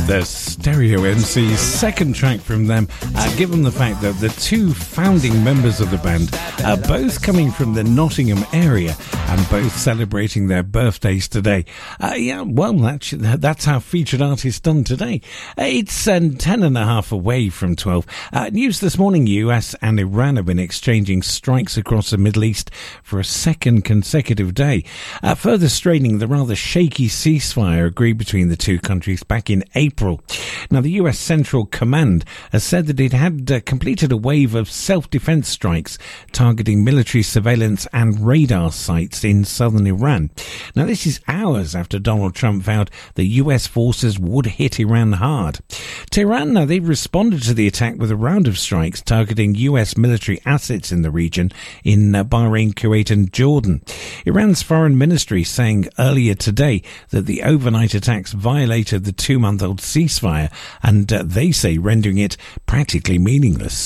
The Stereo MC's second track from them, given the fact that the two founding members of the band are both coming from the Nottingham area and both celebrating their birthdays today. That's our featured artist done today. It's 10.5 away from 12. News this morning, US and Iran have been exchanging strikes across the Middle East for a second consecutive day, further straining the rather shaky ceasefire agreed between the two countries back in April. Now, the US Central Command has said that it had completed a wave of self-defense strikes targeting military surveillance and radar sites in southern Iran. Now, this is hours after Donald Trump vowed the US forces would hit Iran hard. Tehran, now, they've responded to the attack with a round of strikes targeting US military assets in the region in Bahrain, Kuwait and Jordan. Iran's foreign ministry saying earlier today that the overnight attacks violated the 2-month-old ceasefire, and they say rendering it practically meaningless.